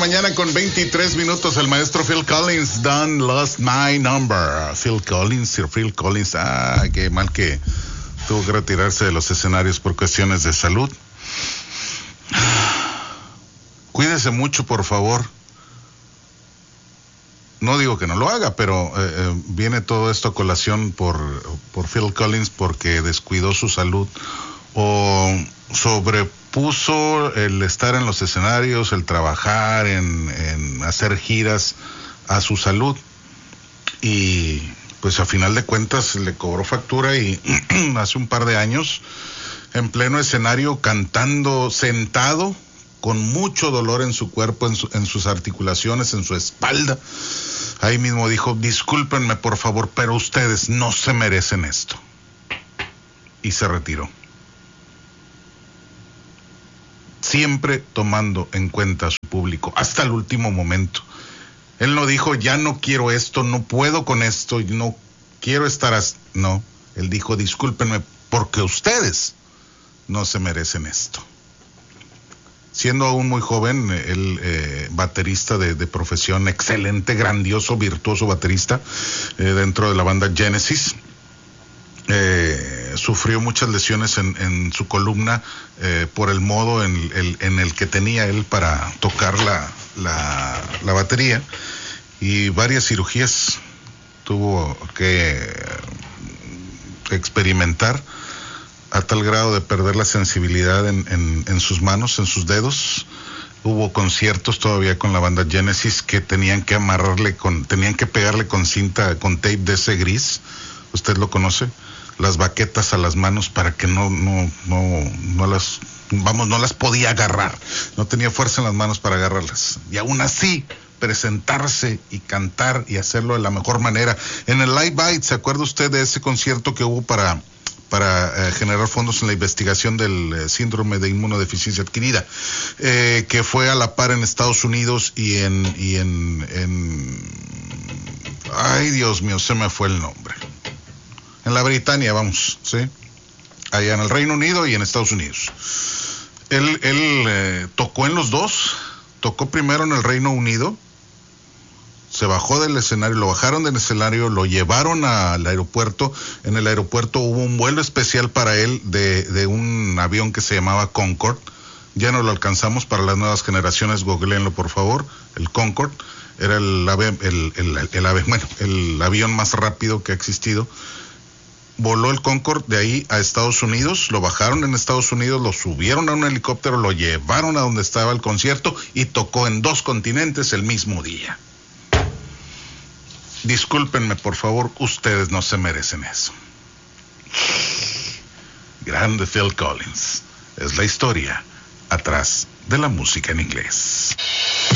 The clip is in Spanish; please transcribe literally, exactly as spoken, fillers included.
mañana con veintitrés minutos. El maestro Phil Collins, Done Lost My Number. Phil Collins, Sir Phil Collins. Ah, qué mal que tuvo que retirarse de los escenarios por cuestiones de salud. Cuídese mucho, por favor. No digo que no lo haga, pero eh, eh, viene todo esto a colación por, por Phil Collins porque descuidó su salud o sobrepuso el estar en los escenarios, el trabajar, en, en hacer giras a su salud. Y pues a final de cuentas le cobró factura y hace un par de años, en pleno escenario, cantando sentado, con mucho dolor en su cuerpo, en, su, en sus articulaciones, en su espalda. Ahí mismo dijo, discúlpenme por favor, pero ustedes no se merecen esto. Y se retiró. Siempre tomando en cuenta a su público, hasta el último momento. Él no dijo, ya no quiero esto, no puedo con esto, no quiero estar así. No, él dijo, discúlpenme, porque ustedes no se merecen esto. Siendo aún muy joven, el eh, baterista de, de profesión, excelente, grandioso, virtuoso baterista eh, dentro de la banda Genesis, eh, sufrió muchas lesiones en, en su columna eh, por el modo en el, en el que tenía él para tocar la, la, la batería, y varias cirugías tuvo que experimentar, a tal grado de perder la sensibilidad en, en, en sus manos, en sus dedos. Hubo conciertos todavía con la banda Genesis que tenían que amarrarle con, tenían que pegarle con cinta, con tape de ese gris, usted lo conoce, las baquetas a las manos para que no, no, no, no las, vamos, no las podía agarrar, no tenía fuerza en las manos para agarrarlas. Y aún así, presentarse y cantar y hacerlo de la mejor manera. En el Live Bite, ¿se acuerda usted de ese concierto que hubo para... para eh, generar fondos en la investigación del eh, síndrome de inmunodeficiencia adquirida, eh, que fue a la par en Estados Unidos y en, y en, en, ay Dios mío, se me fue el nombre, en la Britania, vamos, ¿sí? Allá en el Reino Unido y en Estados Unidos. Él, él eh, tocó en los dos, tocó primero en el Reino Unido, se bajó del escenario, lo bajaron del escenario, lo llevaron al aeropuerto. En el aeropuerto hubo un vuelo especial para él de, de un avión que se llamaba Concorde. Ya no lo alcanzamos, para las nuevas generaciones, googleenlo por favor. El Concorde era el, ave, el, el, el, el, ave, bueno, el avión más rápido que ha existido. Voló el Concorde de ahí a Estados Unidos, lo bajaron en Estados Unidos, lo subieron a un helicóptero, lo llevaron a donde estaba el concierto y tocó en dos continentes el mismo día. Discúlpenme, por favor, ustedes no se merecen eso. Grande Phil Collins. Es la historia atrás de la música en inglés.